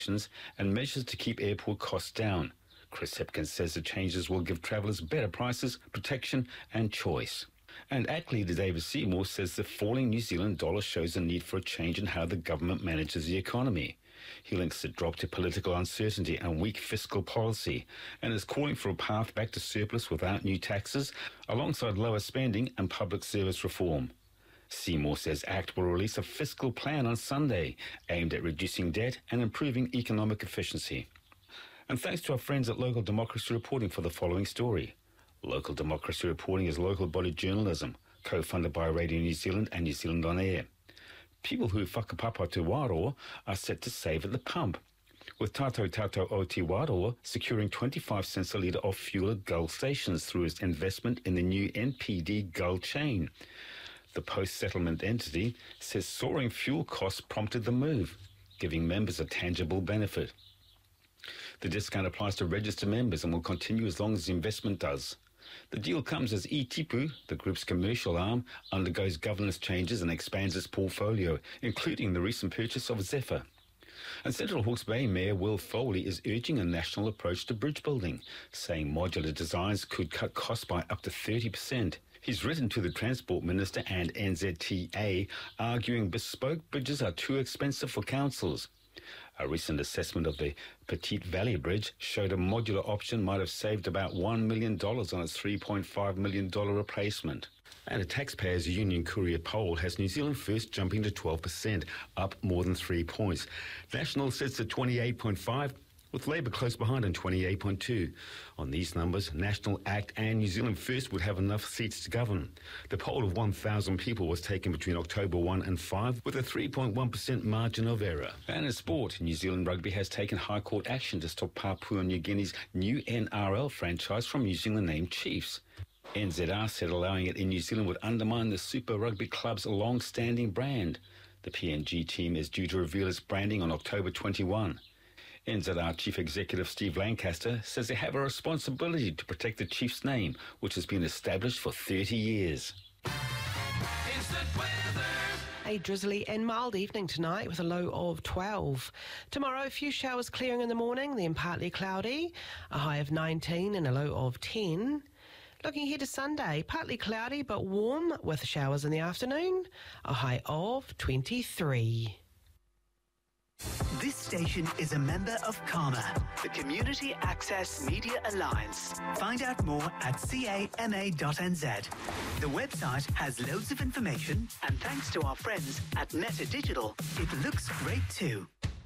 and measures to keep airport costs down. Chris Hipkins says the changes will give travellers better prices, protection and choice. And ACT leader David Seymour says the falling New Zealand dollar shows a need for a change in how the government manages the economy. He links the drop to political uncertainty and weak fiscal policy and is calling for a path back to surplus without new taxes, alongside lower spending and public service reform. Seymour says ACT will release a fiscal plan on Sunday aimed at reducing debt and improving economic efficiency. And thanks to our friends at Local Democracy Reporting for the following story. Local Democracy Reporting is local body journalism, co-funded by Radio New Zealand and New Zealand On Air. People who whakapapa te Wāroa are set to save at the pump, with Tātou Tātou Aotearoa securing 25 cents a litre off fuel at Gull stations through its investment in the new NPD Gull chain. The post-settlement entity says soaring fuel costs prompted the move, giving members a tangible benefit. The discount applies to registered members and will continue as long as the investment does. The deal comes as eTipu, the group's commercial arm, undergoes governance changes and expands its portfolio, including the recent purchase of Zephyr. And Central Hawke's Bay Mayor Will Foley is urging a national approach to bridge building, saying modular designs could cut costs by up to 30%. He's written to the Transport Minister and NZTA, arguing bespoke bridges are too expensive for councils. A recent assessment of the Petite Valley Bridge showed a modular option might have saved about $1 million on its $3.5 million replacement. And a taxpayers' union courier poll has New Zealand First jumping to 12%, up more than 3 points. National sits at 28.5%, with Labour close behind on 28.2%. On these numbers, National, ACT and New Zealand First would have enough seats to govern. The poll of 1,000 people was taken between October 1 and 5 with a 3.1% margin of error. And in sport, New Zealand Rugby has taken High Court action to stop Papua New Guinea's new NRL franchise from using the name Chiefs. NZR said allowing it in New Zealand would undermine the Super Rugby Club's long-standing brand. The PNG team is due to reveal its branding on October 21. NZR Chief Executive Steve Lancaster says they have a responsibility to protect the Chiefs' name, which has been established for 30 years. A drizzly and mild evening tonight with a low of 12. Tomorrow, a few showers clearing in the morning, then partly cloudy, a high of 19 and a low of 10. Looking ahead to Sunday, partly cloudy but warm with showers in the afternoon, a high of 23. This station is a member of CAMA, the Community Access Media Alliance. Find out more at cama.nz. The website has loads of information, and thanks to our friends at Meta Digital, it looks great too.